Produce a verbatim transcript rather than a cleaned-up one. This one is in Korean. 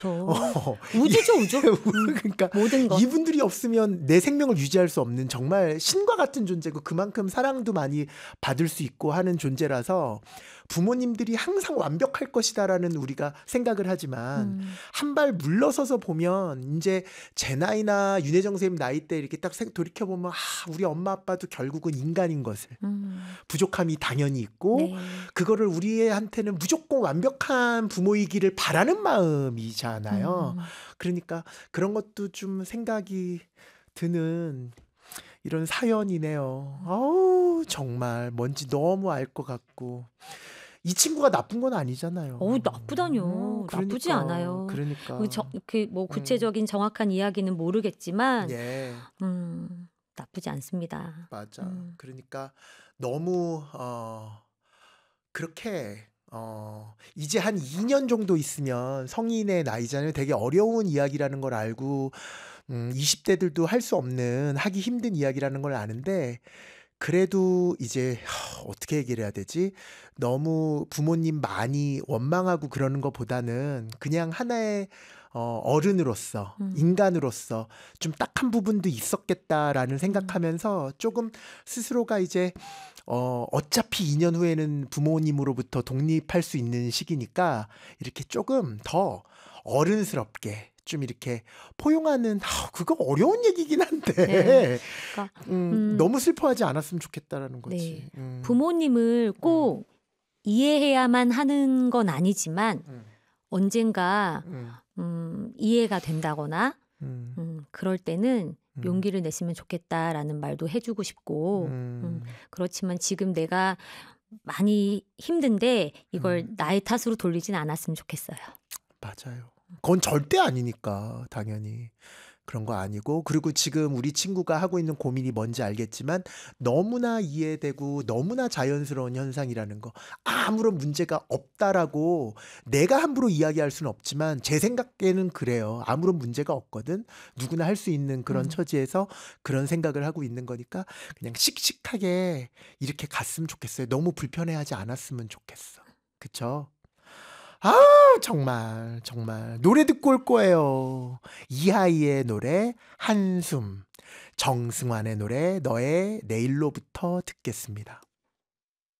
어, 우주죠, 우주. 음, 그러니까 모든 것. 이분들이 없으면 내 생명을 유지할 수 없는 정말 신과 같은 존재고 그만큼 사랑도 많이 받을 수 있고 하는 존재라서 부모님들이 항상 완벽할 것이다라는 우리가 생각을 하지만 음, 한 발 물러서서 보면 이제 제 나이나 윤혜정 선생님 나이 때 이렇게 딱 생- 돌이켜보면 아, 우리 엄마 아빠도 결국은 인간인 것을 음, 부족함이 당연히 있고 네. 그거를 우리한테는 무조건 완벽한 부모이기를 바라는 마음이잖아요. 음, 그러니까 그런 것도 좀 생각이 드는 이런 사연이네요. 아우 정말 뭔지 너무 알 것 같고 이 친구가 나쁜 건 아니잖아요. 어우, 음, 나쁘다뇨. 나쁘지 그러니까 않아요. 그러니까 그, 저, 그, 뭐, 음, 구체적인 정확한 이야기는 모르겠지만, 예. 음, 나쁘지 않습니다. 맞아. 음, 그러니까 너무 어 그렇게 어 이제 한 이 년 정도 있으면 성인의 나이잖아요. 되게 어려운 이야기라는 걸 알고 음 이십 대들도 할 수 없는 하기 힘든 이야기라는 걸 아는데 그래도 이제 하, 어떻게 얘기를 해야 되지? 너무 부모님 많이 원망하고 그러는 것보다는 그냥 하나의 어, 어른으로서, 음, 인간으로서 좀 딱한 부분도 있었겠다라는 음, 생각하면서 조금 스스로가 이제 어, 어차피 이 년 후에는 부모님으로부터 독립할 수 있는 시기니까 이렇게 조금 더 어른스럽게 좀 이렇게 포용하는, 아, 그거 어려운 얘기긴 네. 한데, 그러니까, 음, 음, 너무 슬퍼하지 않았으면 좋겠다라는 거지. 네. 음, 부모님을 음, 꼭 이해해야만 하는 건 아니지만, 음, 언젠가, 음, 음, 이해가 된다거나, 음, 음, 그럴 때는 음, 용기를 냈으면 좋겠다라는 말도 해주고 싶고, 음, 음, 그렇지만 지금 내가 많이 힘든데 이걸 음, 나의 탓으로 돌리진 않았으면 좋겠어요. 맞아요. 그건 절대 아니니까, 당연히. 그런 거 아니고, 그리고 지금 우리 친구가 하고 있는 고민이 뭔지 알겠지만, 너무나 이해되고, 너무나 자연스러운 현상이라는 거, 아무런 문제가 없다라고 내가 함부로 이야기할 수는 없지만, 제 생각에는 그래요. 아무런 문제가 없거든. 누구나 할 수 있는 그런 음, 처지에서 그런 생각을 하고 있는 거니까, 그냥 씩씩하게 이렇게 갔으면 좋겠어요. 너무 불편해하지 않았으면 좋겠어. 그쵸? 아, 정말, 정말. 노래 듣고 올 거예요. 이하이의 노래, 한숨. 정승환의 노래, 너의 내일로부터 듣겠습니다.